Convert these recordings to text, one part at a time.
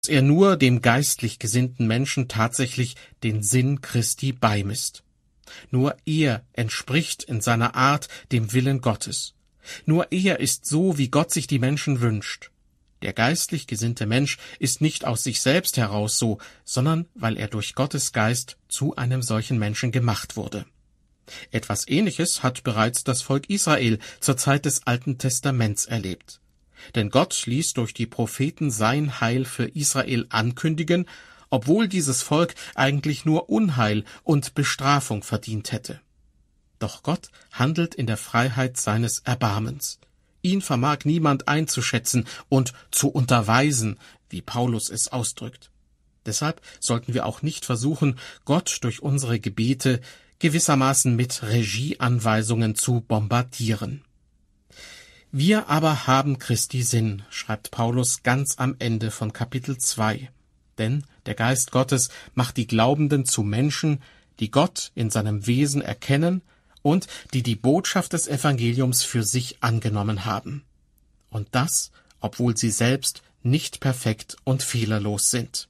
er nur dem geistlich gesinnten Menschen tatsächlich den Sinn Christi beimisst. Nur er entspricht in seiner Art dem Willen Gottes. Nur er ist so, wie Gott sich die Menschen wünscht. Der geistlich gesinnte Mensch ist nicht aus sich selbst heraus so, sondern weil er durch Gottes Geist zu einem solchen Menschen gemacht wurde. Etwas Ähnliches hat bereits das Volk Israel zur Zeit des Alten Testaments erlebt. Denn Gott ließ durch die Propheten sein Heil für Israel ankündigen, obwohl dieses Volk eigentlich nur Unheil und Bestrafung verdient hätte. Doch Gott handelt in der Freiheit seines Erbarmens. Ihn vermag niemand einzuschätzen und zu unterweisen, wie Paulus es ausdrückt. Deshalb sollten wir auch nicht versuchen, Gott durch unsere Gebete gewissermaßen mit Regieanweisungen zu bombardieren. Wir aber haben Christi Sinn, schreibt Paulus ganz am Ende von Kapitel 2. Denn der Geist Gottes macht die Glaubenden zu Menschen, die Gott in seinem Wesen erkennen und die die Botschaft des Evangeliums für sich angenommen haben. Und das, obwohl sie selbst nicht perfekt und fehlerlos sind.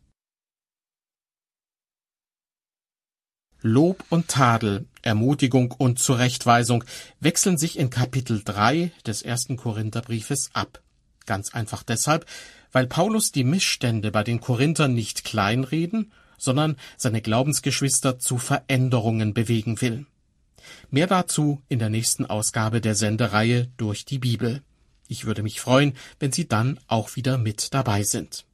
Lob und Tadel, Ermutigung und Zurechtweisung wechseln sich in Kapitel 3 des 1. Korintherbriefes ab. Ganz einfach deshalb, weil Paulus die Missstände bei den Korinthern nicht kleinreden, sondern seine Glaubensgeschwister zu Veränderungen bewegen will. Mehr dazu in der nächsten Ausgabe der Sendereihe Durch die Bibel. Ich würde mich freuen, wenn Sie dann auch wieder mit dabei sind.